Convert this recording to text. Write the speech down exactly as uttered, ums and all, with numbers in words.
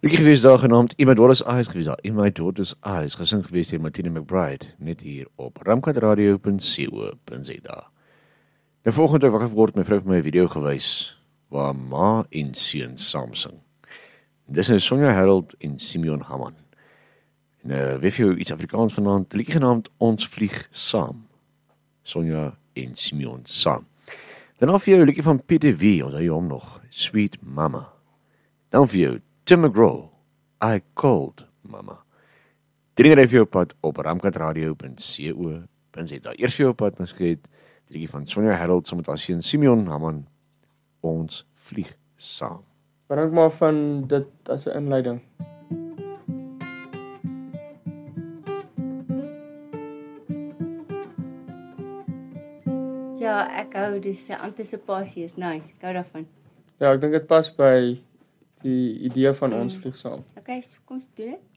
Liedjie gewees daar genaamd In My Daughter's Eyes gewees daar, In My Daughter's Eyes, gesing gewees deur Martina McBride, net hier op ramkatradio punt co punt za. Nou volgende wakker word my vrou vir my 'n video gewys, waar ma en seun saam sing. Dis nou Sonja Harold en Simeon Hamman. En uh, weet jy iets Afrikaans vanaand, liedjie genaamd Ons Vlieg Saam. Sonja en Simeon saam. Dan af vir jou 'n liedjie van Pieter W, onthou jy hom nog, Sweet Mama. Dan vir jou Tim McGraw, I Called Mama. Drie ry vir jou pad op ramkatradio punt co punt za. Eers vir jou pad na skiet, liedjie van Sonja Harold saam met haar seun Simeon Hamman, Ons Vlieg Saam. Bedank maar van dit as 'n inleiding. Ja, ek hou dis uh, antisipasie is nice. Ek hou daarvan. Ja, ek dink dit pas by die idee van ons vlieg saam. Okay, so kom ons doen dit.